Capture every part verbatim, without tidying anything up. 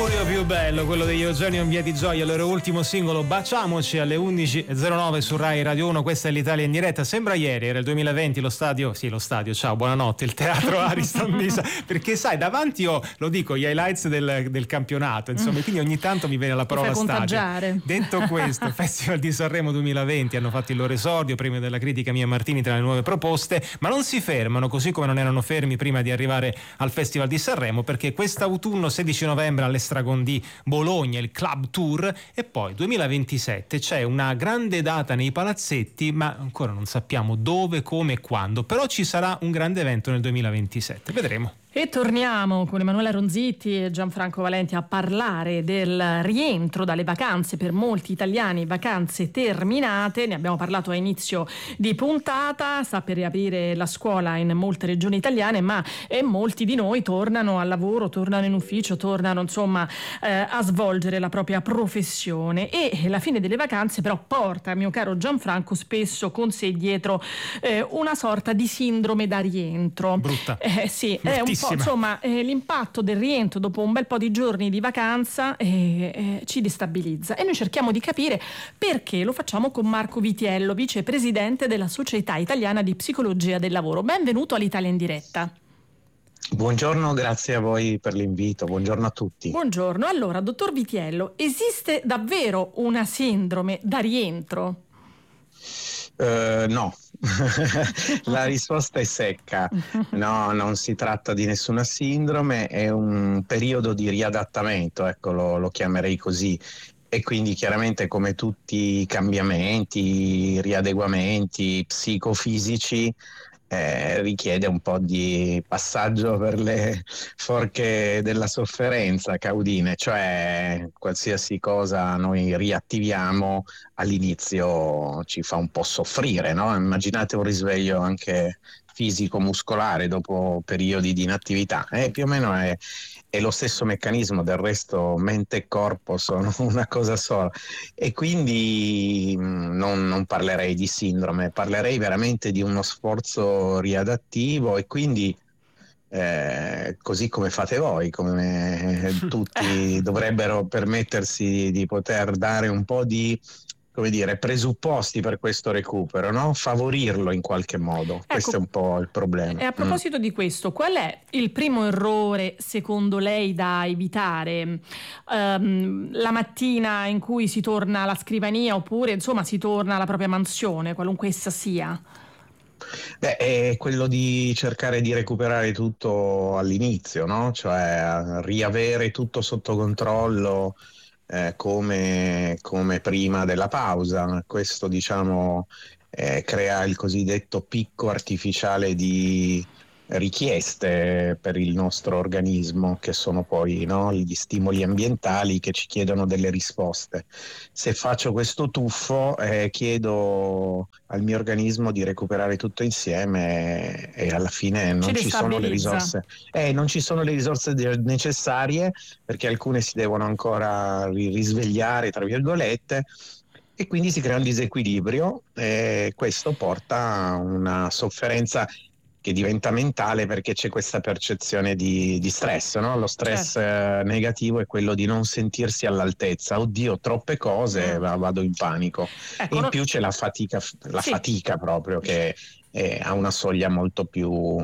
Più bello, quello degli Eugenio in Via di Gioia, il loro ultimo singolo Baciamoci alle undici e zero nove su Rai Radio uno. Questa è l'Italia in diretta. Sembra ieri, era il duemilaventi, lo stadio, sì lo stadio, ciao, buonanotte, il teatro Ariston Misa, perché sai, davanti ho, lo dico, gli highlights del, del campionato, insomma, mm. quindi ogni tanto mi viene la parola stadio. Detto questo, Festival di Sanremo duemilaventi, hanno fatto il loro esordio, premio della critica Mia Martini tra le nuove proposte, ma non si fermano, così come non erano fermi prima di arrivare al Festival di Sanremo, perché quest'autunno, sedici novembre, all'Estragon di Bologna, il Club Tour, e poi duemilaventisette c'è una grande data nei palazzetti, ma ancora non sappiamo dove, come e quando, però ci sarà un grande evento nel duemilaventisette, vedremo. E torniamo con Emanuela Ronzitti e Gianfranco Valenti a parlare del rientro dalle vacanze per molti italiani, vacanze terminate. Ne abbiamo parlato a inizio di puntata, sta per riaprire la scuola in molte regioni italiane, ma eh, molti di noi tornano al lavoro, tornano in ufficio, tornano insomma eh, a svolgere la propria professione, e la fine delle vacanze però porta, mio caro Gianfranco, spesso con sé dietro eh, una sorta di sindrome da rientro. Brutta. Eh, sì, è un Insomma, eh, l'impatto del rientro dopo un bel po' di giorni di vacanza eh, eh, ci destabilizza, e noi cerchiamo di capire perché. Lo facciamo con Marco Vitiello, vicepresidente della Società Italiana di Psicologia del Lavoro. Benvenuto all'Italia in diretta. Buongiorno, grazie a voi per l'invito, buongiorno a tutti. Buongiorno, allora, dottor Vitiello, esiste davvero una sindrome da rientro? Uh, no, la risposta è secca. No, non si tratta di nessuna sindrome, è un periodo di riadattamento, ecco, lo, lo chiamerei così. E quindi chiaramente, come tutti i cambiamenti, riadeguamenti psicofisici, eh, richiede un po' di passaggio per le forche della sofferenza caudine, cioè qualsiasi cosa noi riattiviamo all'inizio ci fa un po' soffrire, no? Immaginate un risveglio anche fisico-muscolare dopo periodi di inattività, eh, più o meno è, è lo stesso meccanismo. Del resto mente e corpo sono una cosa sola, e quindi mh, non, non parlerei di sindrome, parlerei veramente di uno sforzo riadattivo, e quindi eh, così come fate voi, come tutti dovrebbero permettersi di poter dare un po' di, come dire, presupposti per questo recupero, no? Favorirlo in qualche modo. Ecco, questo è un po' il problema. E a proposito mm. di questo, qual è il primo errore secondo lei da evitare? Um, la mattina in cui si torna alla scrivania, oppure insomma si torna alla propria mansione, qualunque essa sia? Beh, è quello di cercare di recuperare tutto all'inizio, no? Cioè riavere tutto sotto controllo, Eh, come, come prima della pausa. Questo, diciamo, eh, crea il cosiddetto picco artificiale di richieste per il nostro organismo, che sono poi, no, gli stimoli ambientali che ci chiedono delle risposte. Se faccio questo tuffo, eh, chiedo al mio organismo di recuperare tutto insieme, e, e alla fine non ci, ci sono le risorse eh, non ci sono le risorse necessarie, perché alcune si devono ancora risvegliare, tra virgolette, e quindi si crea un disequilibrio, e questo porta a una sofferenza che diventa mentale, perché c'è questa percezione di, di stress, no? Lo stress certo. negativo è quello di non sentirsi all'altezza. Oddio, troppe cose, mm. vado in panico. Ecco, in no... più c'è la fatica, la sì. fatica proprio, che è, ha una soglia molto più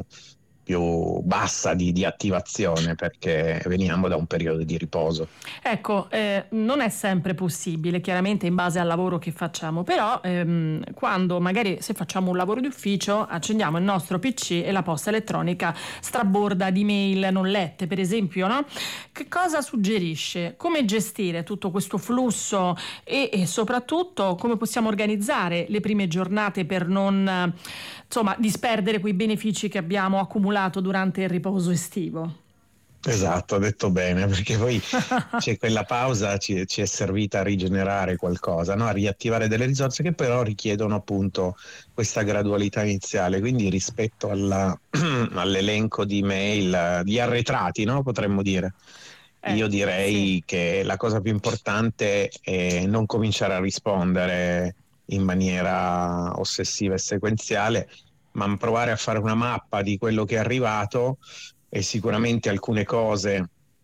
più bassa di, di attivazione, perché veniamo da un periodo di riposo. Ecco, eh, non è sempre possibile, chiaramente in base al lavoro che facciamo, però ehm, quando magari, se facciamo un lavoro di ufficio, accendiamo il nostro P C e la posta elettronica straborda di mail non lette, per esempio, no? Che cosa suggerisce? Come gestire tutto questo flusso, e, e soprattutto come possiamo organizzare le prime giornate per non, insomma, disperdere quei benefici che abbiamo accumulato durante il riposo estivo? Esatto, ha detto bene, perché poi c'è quella pausa, ci, ci è servita a rigenerare qualcosa, no? A riattivare delle risorse che però richiedono appunto questa gradualità iniziale. Quindi rispetto alla, all'elenco di mail, di arretrati, no? Potremmo dire. Eh, Io direi sì. che la cosa più importante è non cominciare a rispondere in maniera ossessiva e sequenziale, ma provare a fare una mappa di quello che è arrivato, e sicuramente alcune cose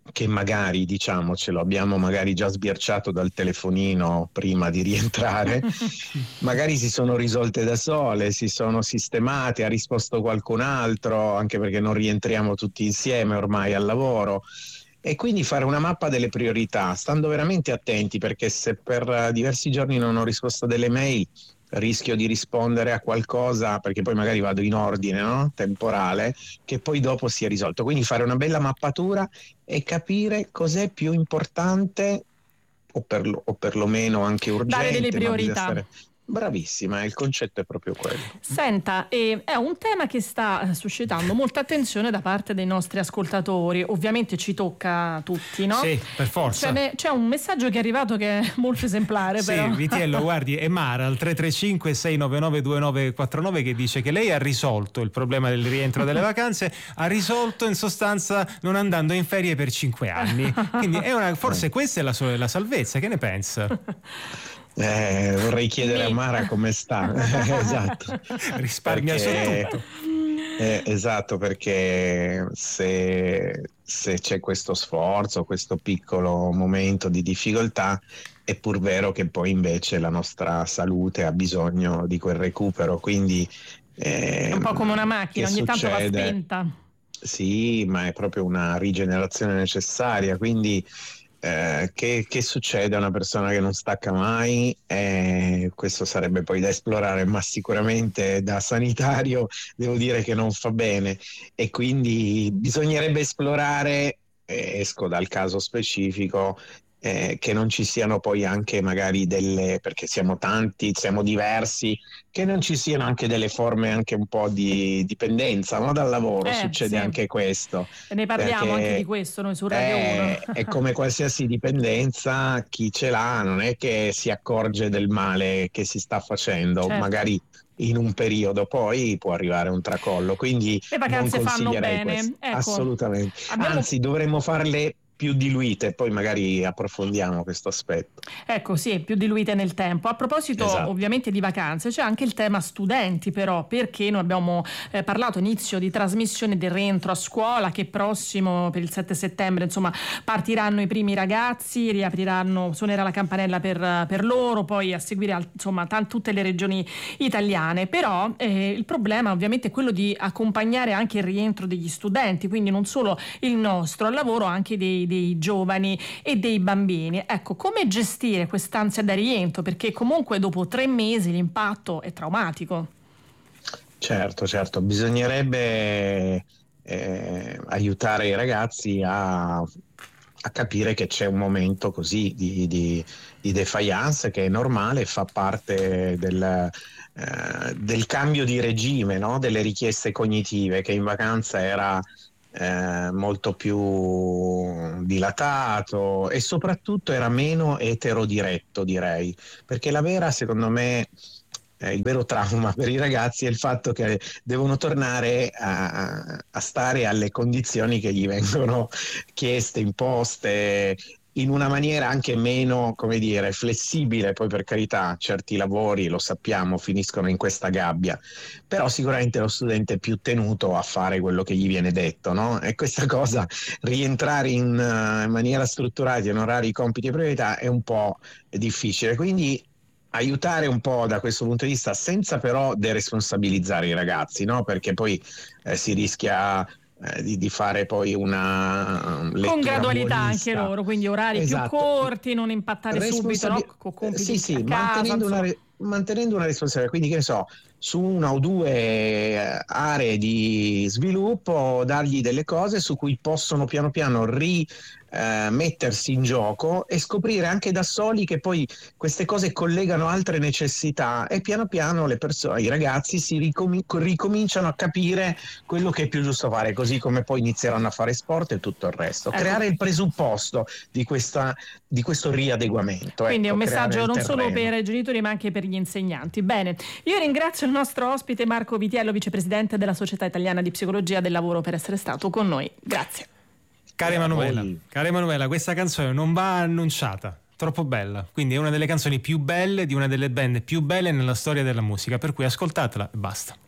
che magari, diciamocelo, abbiamo magari già sbirciato dal telefonino prima di rientrare, magari si sono risolte da sole, si sono sistemate, ha risposto qualcun altro, anche perché non rientriamo tutti insieme ormai al lavoro. E quindi fare una mappa delle priorità, stando veramente attenti, perché se per diversi giorni non ho risposto delle mail, rischio di rispondere a qualcosa, perché poi magari vado in ordine, no? Temporale, che poi dopo sia risolto. Quindi fare una bella mappatura e capire cos'è più importante o, per lo, o perlomeno anche urgente. Dare delle priorità. Stare... Bravissima, il concetto è proprio quello. Senta, eh, è un tema che sta suscitando molta attenzione da parte dei nostri ascoltatori, ovviamente ci tocca tutti, no? Sì, per forza. C'è, c'è un messaggio che è arrivato che è molto esemplare, sì, però. Vitiello, guardi, è Mara al tre tre cinque sei nove nove due nove quattro nove che dice che lei ha risolto il problema del rientro delle vacanze, ha risolto in sostanza non andando in ferie per cinque anni, quindi è una, forse questa è la, la salvezza, che ne pensa? Eh, vorrei chiedere a Mara come sta. Esatto. Risparmia perché, su tutto. Eh, esatto, perché se, se c'è questo sforzo, questo piccolo momento di difficoltà, è pur vero che poi invece la nostra salute ha bisogno di quel recupero. Quindi eh, è un po' come una macchina, ogni succede? tanto va spenta. Sì, ma è proprio una rigenerazione necessaria. Quindi Eh, che, che succede a una persona che non stacca mai? Eh, questo sarebbe poi da esplorare, ma sicuramente da sanitario devo dire che non fa bene, e quindi bisognerebbe esplorare, eh, esco dal caso specifico, eh, che non ci siano poi anche magari delle, perché siamo tanti, siamo diversi, che non ci siano anche delle forme anche un po' di dipendenza, no? Dal lavoro, eh, succede sì. anche questo. E ne parliamo perché, anche di questo noi su Radio eh, uno. È come qualsiasi dipendenza, chi ce l'ha non è che si accorge del male che si sta facendo, certo. Magari in un periodo, poi può arrivare un tracollo, quindi le vacanze non fanno consiglierei bene. questo. Ecco, Assolutamente. abbiamo... Anzi, dovremmo farle più diluite, poi magari approfondiamo questo aspetto. Ecco, sì, più diluite nel tempo. A proposito esatto. ovviamente di vacanze, c'è anche il tema studenti, però, perché noi abbiamo eh, parlato inizio di trasmissione del rientro a scuola, che prossimo per il sette settembre, insomma, partiranno i primi ragazzi, riapriranno, suonerà la campanella per, per loro, poi a seguire insomma t- tutte le regioni italiane. Però eh, il problema ovviamente è quello di accompagnare anche il rientro degli studenti, quindi non solo il nostro al lavoro, anche dei dei giovani e dei bambini. Ecco, come gestire quest'ansia da rientro? Perché comunque dopo tre mesi l'impatto è traumatico. Certo, certo, bisognerebbe eh, aiutare i ragazzi a, a capire che c'è un momento così di, di, di défaillance, che è normale, fa parte del, eh, del cambio di regime, no? Delle richieste cognitive, che in vacanza era Eh, molto più dilatato e soprattutto era meno eterodiretto, direi, perché la vera, secondo me, eh, il vero trauma per i ragazzi è il fatto che devono tornare a, a stare alle condizioni che gli vengono chieste, imposte, in una maniera anche meno, come dire, flessibile. Poi, per carità, certi lavori, lo sappiamo, finiscono in questa gabbia, però sicuramente lo studente è più tenuto a fare quello che gli viene detto, no? E questa cosa, rientrare in, uh, in maniera strutturata, in orari, compiti e priorità, è un po' difficile. Quindi aiutare un po' da questo punto di vista, senza però deresponsabilizzare i ragazzi, no? Perché poi eh, si rischia Eh, di, di fare poi una lettura con gradualità buonista. Anche loro, quindi orari esatto. più corti, non impattare Responsabi- subito, no? Con compiti sì, sì, a casa, mantenendo, una, mantenendo una responsabilità, quindi che ne so, su una o due aree di sviluppo dargli delle cose su cui possono piano piano ri Eh, mettersi in gioco e scoprire anche da soli che poi queste cose collegano altre necessità, e piano piano le persone, i ragazzi si ricomin- ricominciano a capire quello che è più giusto fare, così come poi inizieranno a fare sport e tutto il resto. Ecco. Creare il presupposto di, questa, di questo riadeguamento. Quindi ecco, è un messaggio non terreno. solo per i genitori ma anche per gli insegnanti. Bene, io ringrazio il nostro ospite Marco Vitiello, vicepresidente della Società Italiana di Psicologia del Lavoro, per essere stato con noi. Grazie. Cara Emanuela, cara Emanuela, questa canzone non va annunciata, troppo bella, quindi è una delle canzoni più belle di una delle band più belle nella storia della musica, per cui ascoltatela e basta.